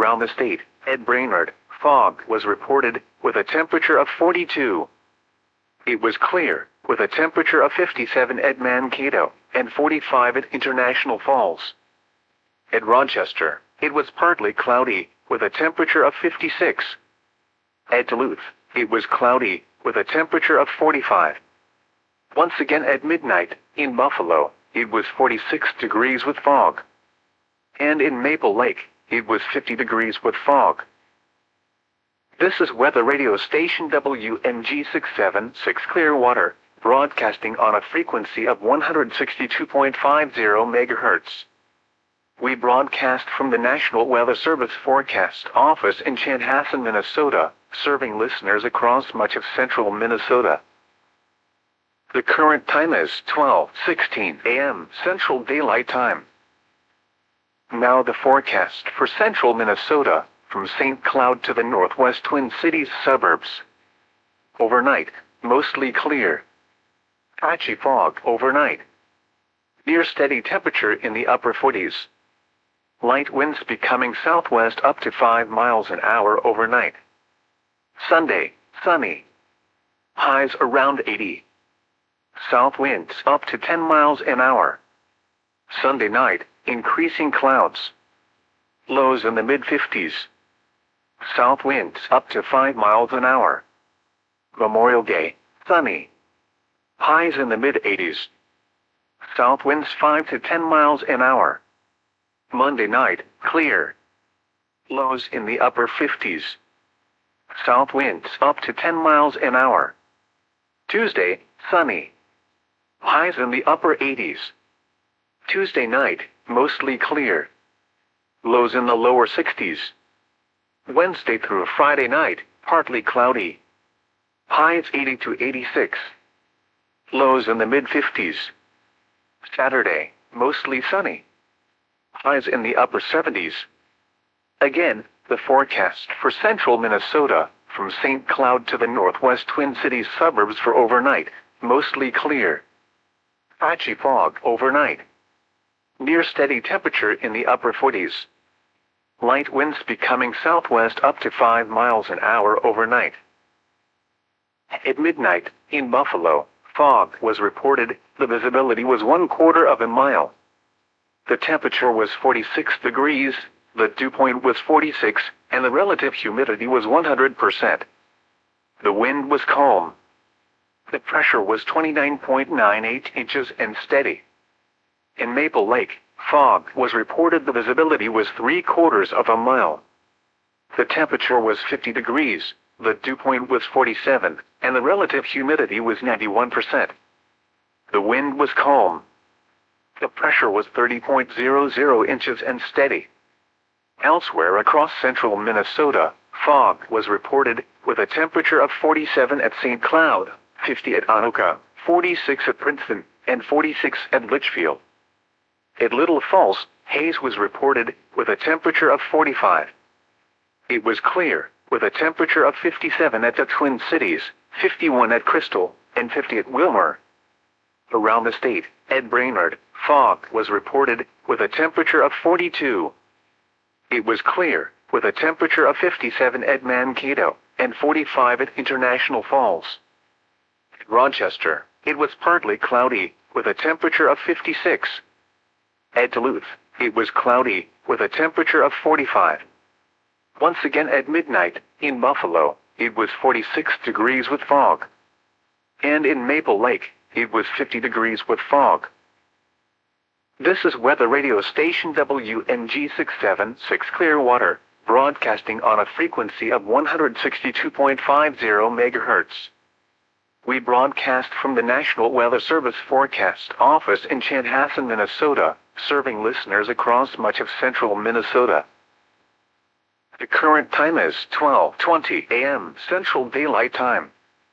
Around the state, Ed Brainerd, fog was reported, with a temperature of 42. It was clear, with a temperature of 57 at Mankato, and 45 at International Falls. At Rochester, it was partly cloudy, with a temperature of 56. At Duluth, it was cloudy, with a temperature of 45. Once again at midnight, in Buffalo, it was 46 degrees with fog. And in Maple Lake, it was 50 degrees with fog. This is weather radio station WMG 676 Clearwater, broadcasting on a frequency of 162.50 MHz. We broadcast from the National Weather Service Forecast Office in Chanhassen, Minnesota, serving listeners across much of central Minnesota. The current time is 12:16 a.m. Central Daylight Time. Now the forecast for central Minnesota, from St. Cloud to the northwest Twin Cities suburbs. Overnight, mostly clear. Patchy fog overnight. Near steady temperature in the upper 40s. Light winds becoming southwest up to 5 miles an hour overnight. Sunday, sunny. Highs around 80. South winds up to 10 miles an hour. Sunday night, increasing clouds. Lows in the mid-50s. South winds up to 5 miles an hour. Memorial Day, sunny. Highs in the mid-80s. South winds 5 to 10 miles an hour. Monday night, clear. Lows in the upper 50s. South winds up to 10 miles an hour. Tuesday, sunny. Highs in the upper 80s. Tuesday night, mostly clear. Lows in the lower 60s. Wednesday through Friday night, partly cloudy. Highs 80 to 86. Lows in the mid-50s. Saturday, mostly sunny. Highs in the upper 70s. Again, the forecast for central Minnesota, from St. Cloud to the northwest Twin Cities suburbs for overnight, mostly clear. Patchy fog overnight. Near steady temperature in the upper 40s. Light winds becoming southwest up to 5 miles an hour overnight. At midnight, in Buffalo, fog was reported, the visibility was 1/4 of a mile. The temperature was 46 degrees, the dew point was 46, and the relative humidity was 100%. The wind was calm. The pressure was 29.98 inches and steady. In Maple Lake, fog was reported, the visibility was 3/4 of a mile. The temperature was 50 degrees, the dew point was 47, and the relative humidity was 91%. The wind was calm. The pressure was 30.00 inches and steady. Elsewhere across central Minnesota, fog was reported, with a temperature of 47 at St. Cloud, 50 at Anoka, 46 at Princeton, and 46 at Litchfield. At Little Falls, haze was reported, with a temperature of 45. It was clear, with a temperature of 57 at the Twin Cities, 51 at Crystal, and 50 at Wilmer. Around the state, Ed Brainerd, fog was reported, with a temperature of 42. It was clear, with a temperature of 57 at Mankato, and 45 at International Falls. At Rochester, it was partly cloudy, with a temperature of 56. At Duluth, it was cloudy, with a temperature of 45. Once again at midnight, in Buffalo, it was 46 degrees with fog. And in Maple Lake, it was 50 degrees with fog. This is weather radio station WMG 676 Clearwater, broadcasting on a frequency of 162.50 MHz. We broadcast from the National Weather Service Forecast Office in Chanhassen, Minnesota, serving listeners across much of central Minnesota. The current time is 12:20 a.m. Central Daylight Time.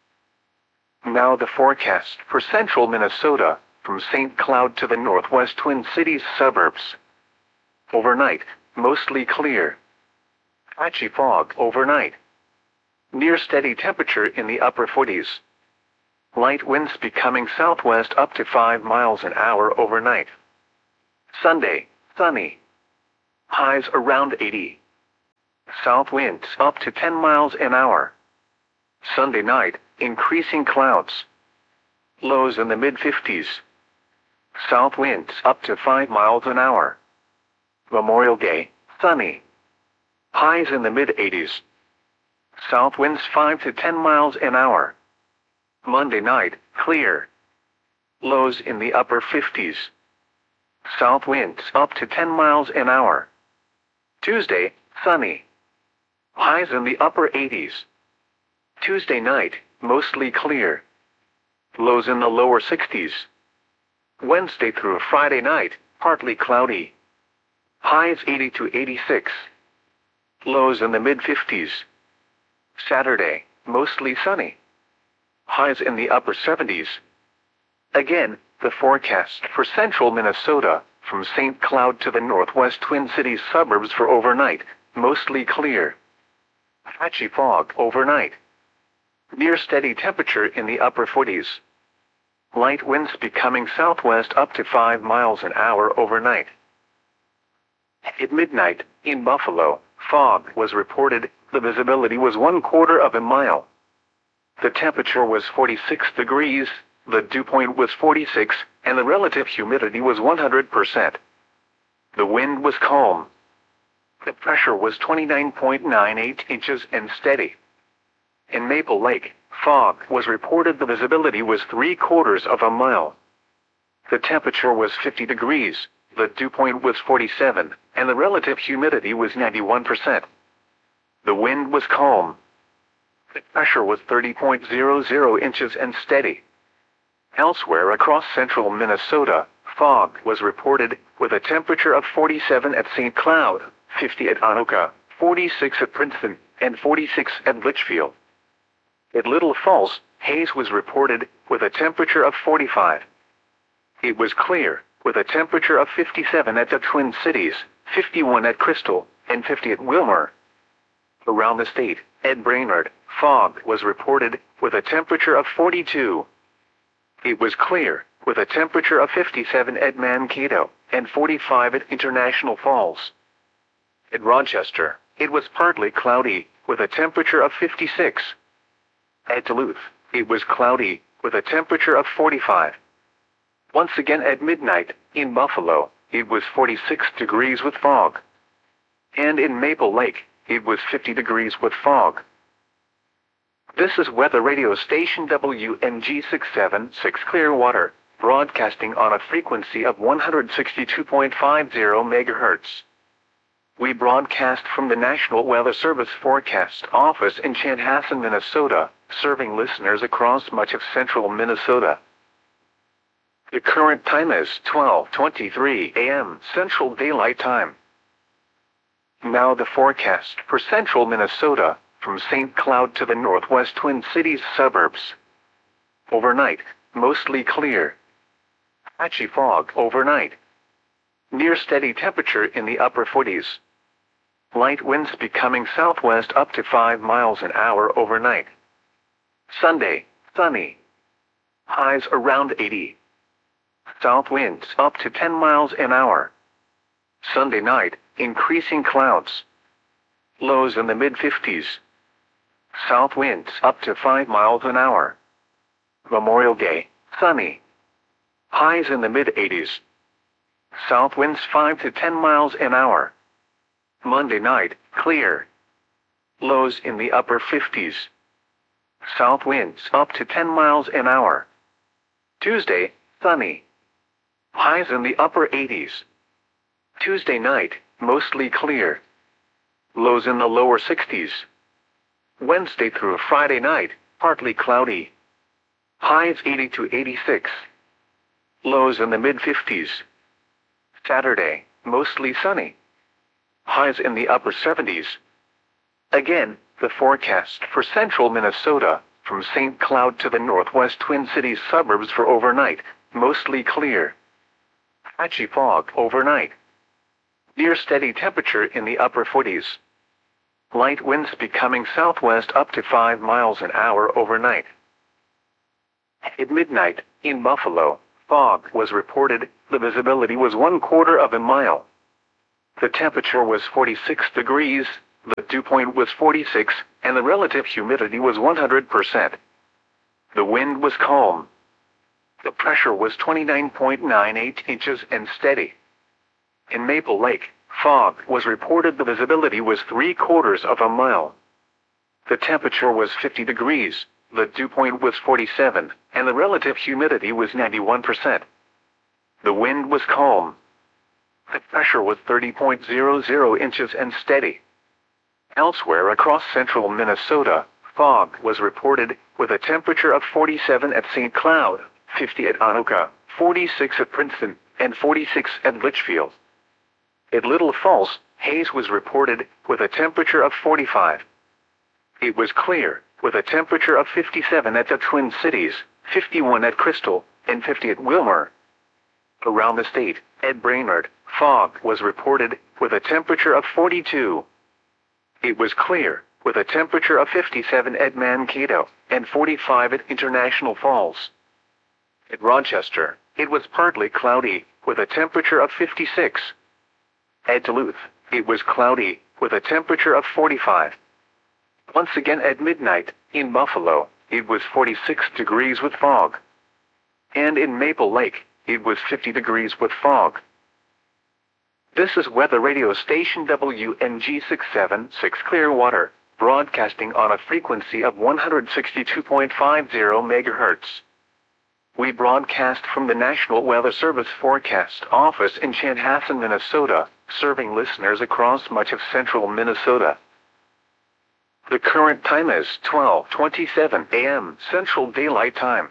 Now the forecast for central Minnesota, from St. Cloud to the northwest Twin Cities suburbs. Overnight, mostly clear. Patchy fog overnight. Near steady temperature in the upper 40s. Light winds becoming southwest up to 5 miles an hour overnight. Sunday, sunny. Highs around 80. South winds up to 10 miles an hour. Sunday night, increasing clouds. Lows in the mid-50s. South winds up to 5 miles an hour. Memorial Day, sunny. Highs in the mid-80s. South winds 5 to 10 miles an hour. Monday night, clear. Lows in the upper 50s. South winds up to 10 miles an hour. Tuesday, sunny. Highs in the upper 80s. Tuesday night, mostly clear. Lows in the lower 60s. Wednesday through Friday night, partly cloudy. Highs 80 to 86. Lows in the mid-50s. Saturday, mostly sunny. Highs in the upper 70s. Again, the forecast for central Minnesota, from St. Cloud to the northwest Twin Cities suburbs for overnight, mostly clear. Patchy fog overnight. Near steady temperature in the upper 40s. Light winds becoming southwest up to 5 miles an hour overnight. At midnight, in Buffalo, fog was reported. The visibility was 1/4 of a mile. The temperature was 46 degrees, the dew point was 46, and the relative humidity was 100%. The wind was calm. The pressure was 29.98 inches and steady. In Maple Lake, fog was reported. The visibility was 3/4 of a mile. The temperature was 50 degrees, the dew point was 47, and the relative humidity was 91%. The wind was calm. The pressure was 30.00 inches and steady. Elsewhere across central Minnesota, fog was reported, with a temperature of 47 at St. Cloud, 50 at Anoka, 46 at Princeton, and 46 at Litchfield. At Little Falls, haze was reported, with a temperature of 45. It was clear, with a temperature of 57 at the Twin Cities, 51 at Crystal, and 50 at Wilmer. Around the state, at Brainerd, fog was reported, with a temperature of 42. It was clear, with a temperature of 57 at Mankato, and 45 at International Falls. At Rochester, it was partly cloudy, with a temperature of 56. At Duluth, it was cloudy, with a temperature of 45. Once again at midnight, in Buffalo, it was 46 degrees with fog. And in Maple Lake, it was 50 degrees with fog. This is weather radio station WMG 676 Clearwater, broadcasting on a frequency of 162.50 MHz. We broadcast from the National Weather Service Forecast Office in Chanhassen, Minnesota, serving listeners across much of central Minnesota. The current time is 12:23 a.m. Central Daylight Time. Now the forecast for central Minnesota, from St. Cloud to the northwest Twin Cities suburbs. Overnight, mostly clear. Patchy fog overnight. Near steady temperature in the upper 40s. Light winds becoming southwest up to 5 miles an hour overnight. Sunday, sunny. Highs around 80. South winds up to 10 miles an hour. Sunday night, increasing clouds. Lows in the mid-50s. South winds up to 5 miles an hour. Memorial Day, sunny. Highs in the mid-80s. South winds 5 to 10 miles an hour. Monday night, clear. Lows in the upper 50s. South winds up to 10 miles an hour. Tuesday, sunny. Highs in the upper 80s. Tuesday night, mostly clear. Lows in the lower 60s. Wednesday through Friday night, partly cloudy. Highs 80 to 86. Lows in the mid-50s. Saturday, mostly sunny. Highs in the upper 70s. Again, the forecast for central Minnesota, from St. Cloud to the northwest Twin Cities suburbs for overnight, mostly clear. Patchy fog overnight. Near steady temperature in the upper 40s. Light winds becoming southwest up to 5 miles an hour overnight. At midnight, in Buffalo, fog was reported. The visibility was 1/4 of a mile. The temperature was 46 degrees, The dew point was 46, and the relative humidity was 100%. The wind was calm. The pressure was 29.98 inches and steady. In Maple Lake, fog was reported. The visibility was 3/4 of a mile. The temperature was 50 degrees, the dew point was 47, and the relative humidity was 91%. The wind was calm. The pressure was 30.00 inches and steady. Elsewhere across central Minnesota, fog was reported, with a temperature of 47 at St. Cloud, 50 at Anoka, 46 at Princeton, and 46 at Litchfield. At Little Falls, haze was reported, with a temperature of 45. It was clear, with a temperature of 57 at the Twin Cities, 51 at Crystal, and 50 at Wilmer. Around the state, at Brainerd, fog was reported, with a temperature of 42. It was clear, with a temperature of 57 at Mankato, and 45 at International Falls. At Rochester, it was partly cloudy, with a temperature of 56. At Duluth, it was cloudy, with a temperature of 45. Once again at midnight, in Buffalo, it was 46 degrees with fog. And in Maple Lake, it was 50 degrees with fog. This is weather radio station WNG 676 Clearwater, broadcasting on a frequency of 162.50 MHz. We broadcast from the National Weather Service Forecast Office in Chanhassen, Minnesota, serving listeners across much of central Minnesota. The current time is 12:27 a.m. Central Daylight Time.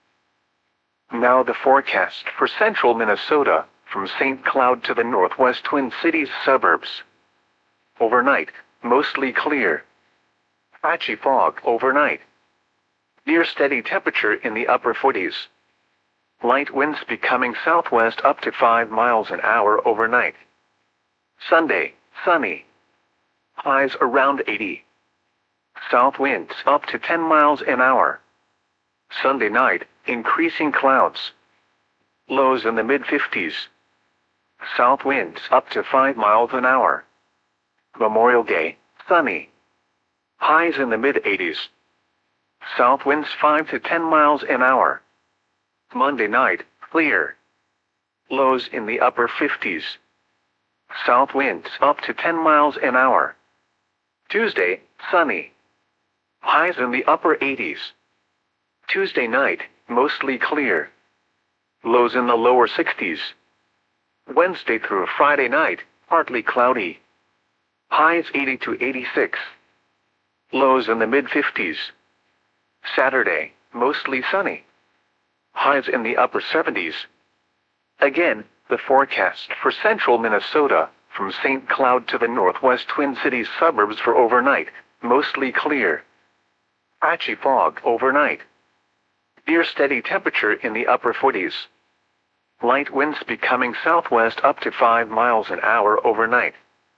Now the forecast for central Minnesota, from St. Cloud to the northwest Twin Cities suburbs. Overnight, mostly clear. Patchy fog overnight. Near steady temperature in the upper 40s. Light winds becoming southwest up to 5 miles an hour overnight. Sunday, sunny. Highs around 80. South winds up to 10 miles an hour. Sunday night, increasing clouds. Lows in the mid-50s. South winds up to 5 miles an hour. Memorial Day, sunny. Highs in the mid-80s. South winds 5 to 10 miles an hour. Monday night, clear. Lows in the upper 50s. South winds up to 10 miles an hour. Tuesday, sunny. Highs in the upper 80s. Tuesday night, mostly clear. Lows in the lower 60s. Wednesday through Friday night, partly cloudy. Highs 80 to 86. Lows in the mid-50s. Saturday, mostly sunny. Highs in the upper 70s. Again, the forecast for central Minnesota, from St. Cloud to the northwest Twin Cities suburbs for overnight, mostly clear. Patchy fog overnight. Near steady temperature in the upper 40s. Light winds becoming southwest up to 5 miles an hour overnight.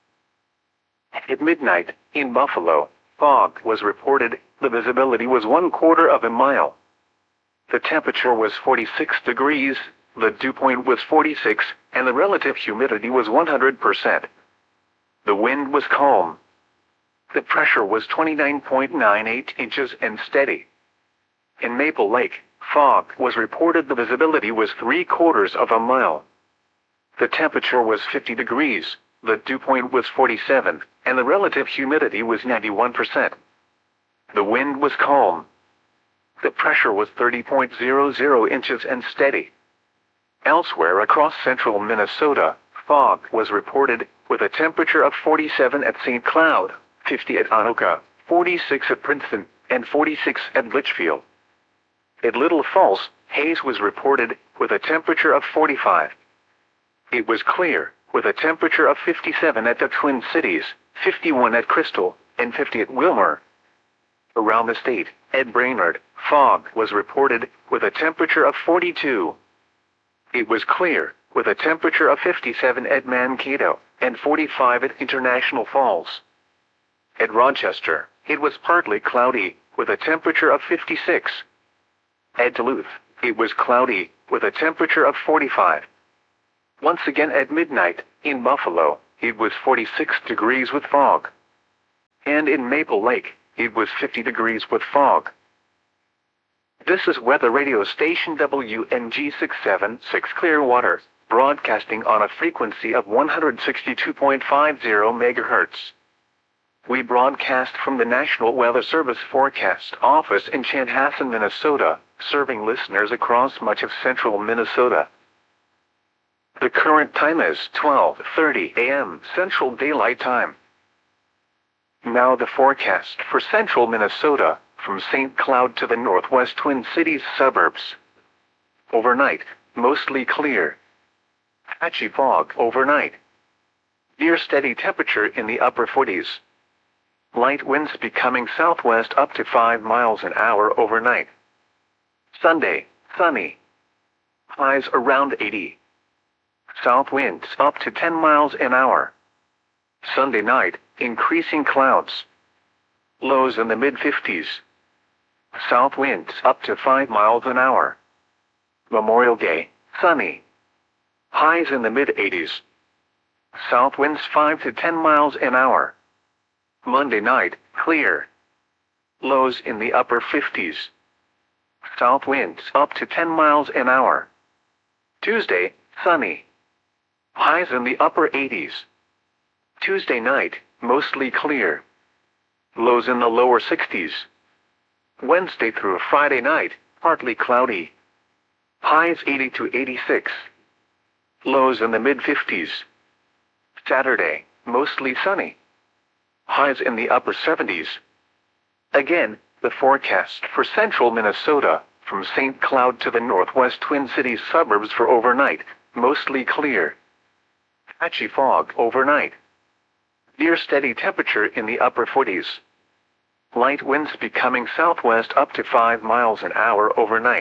At midnight, in Buffalo, fog was reported. The visibility was 1/4 of a mile. The temperature was 46 degrees, the dew point was 46, and the relative humidity was 100%. The wind was calm. The pressure was 29.98 inches and steady. In Maple Lake, fog was reported. The visibility was 3/4 of a mile. The temperature was 50 degrees, the dew point was 47, and the relative humidity was 91%. The wind was calm. The pressure was 30.00 inches and steady. Elsewhere across central Minnesota, fog was reported, with a temperature of 47 at St. Cloud, 50 at Anoka, 46 at Princeton, and 46 at Litchfield. At Little Falls, haze was reported, with a temperature of 45. It was clear, with a temperature of 57 at the Twin Cities, 51 at Crystal, and 50 at Wilmer. Around the state, at Brainerd, fog was reported, with a temperature of 42. It was clear, with a temperature of 57 at Mankato, and 45 at International Falls. At Rochester, it was partly cloudy, with a temperature of 56. At Duluth, it was cloudy, with a temperature of 45. Once again at midnight, in Buffalo, it was 46 degrees with fog. and in Maple Lake, it was 50 degrees with fog. This is weather radio station WNG676 Clearwater, broadcasting on a frequency of 162.50 MHz. We broadcast from the National Weather Service Forecast Office in Chanhassen, Minnesota, serving listeners across much of central Minnesota. The current time is 12:30 a.m. Central Daylight Time. Now the forecast for central Minnesota, from St. Cloud to the northwest Twin Cities suburbs. Overnight, mostly clear. Patchy fog overnight. Near steady temperature in the upper 40s. Light winds becoming southwest up to 5 miles an hour overnight. Sunday, sunny. Highs around 80. South winds up to 10 miles an hour. Sunday night, increasing clouds. Lows in the mid-50s. South winds up to 5 miles an hour. Memorial Day, sunny. Highs in the mid-80s. South winds 5 to 10 miles an hour. Monday night, clear. Lows in the upper 50s. South winds up to 10 miles an hour. Tuesday, sunny. Highs in the upper 80s. Tuesday night, mostly clear. Lows in the lower 60s. Wednesday through Friday night, partly cloudy. Highs 80 to 86. Lows in the mid-50s. Saturday, mostly sunny. Highs in the upper 70s. Again, the forecast for central Minnesota, from St. Cloud to the northwest Twin Cities suburbs for overnight, mostly clear. Patchy fog overnight. Near steady temperature in the upper 40s. Light winds becoming southwest up to 5 miles an hour overnight.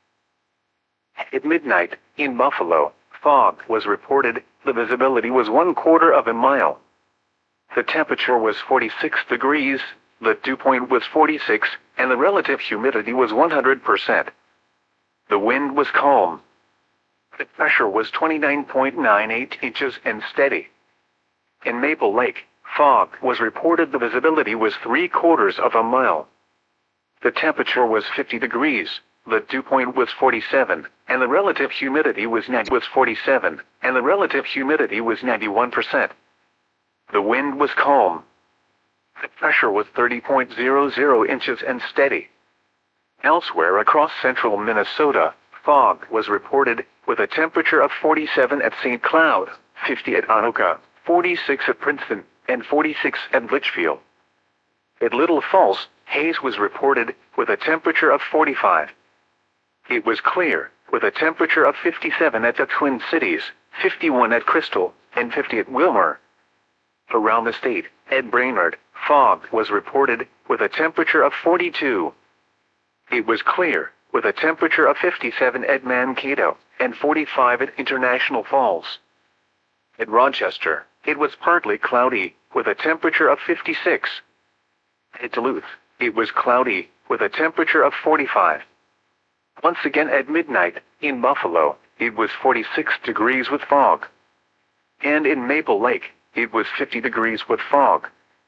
At midnight, in Buffalo, fog was reported. The visibility was 1/4 of a mile. The temperature was 46 degrees, the dew point was 46, and the relative humidity was 100%. The wind was calm. The pressure was 29.98 inches and steady. In Maple Lake, fog was reported. The visibility was 3/4 of a mile. The temperature was 50 degrees, the dew point was 47, and the relative humidity was 47, and the relative humidity was 91%. The wind was calm. The pressure was 30.00 inches and steady. Elsewhere across central Minnesota, fog was reported, with a temperature of 47 at St. Cloud, 50 at Anoka, 46 at Princeton, and 46 at Litchfield. At Little Falls, haze was reported, with a temperature of 45. It was clear, with a temperature of 57 at the Twin Cities, 51 at Crystal, and 50 at Wilmer. Around the state, at Brainerd, fog was reported, with a temperature of 42. It was clear, with a temperature of 57 at Mankato, and 45 at International Falls. At Rochester, it was partly cloudy, with a temperature of 56. At Duluth, it was cloudy, with a temperature of 45. Once again at midnight, in Buffalo, it was 46 degrees with fog. And in Maple Lake, it was 50 degrees with fog.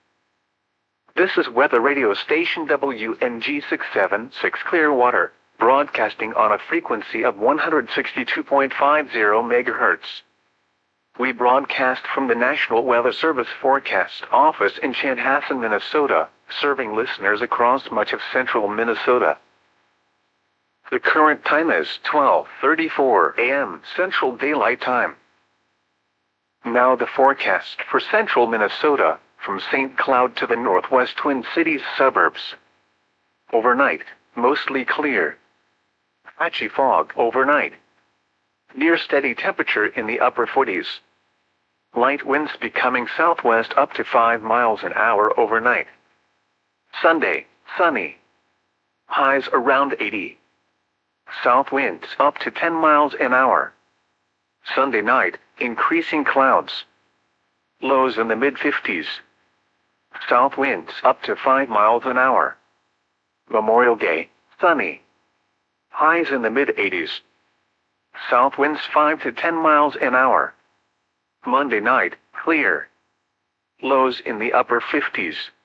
This is weather radio station WNG676 Clearwater, broadcasting on a frequency of 162.50 MHz. We broadcast from the National Weather Service Forecast Office in Chanhassen, Minnesota, serving listeners across much of central Minnesota. The current time is 12:34 a.m. Central Daylight Time. Now the forecast for central Minnesota, from St. Cloud to the northwest Twin Cities suburbs. Overnight, mostly clear. Patchy fog overnight. Near steady temperature in the upper 40s. Light winds becoming southwest up to 5 miles an hour overnight. Sunday, sunny. Highs around 80. South winds up to 10 miles an hour. Sunday night, increasing clouds. Lows in the mid-50s. South winds up to 5 miles an hour. Memorial Day, sunny. Highs in the mid-80s. South winds 5 to 10 miles an hour. Monday night, clear. Lows in the upper 50s.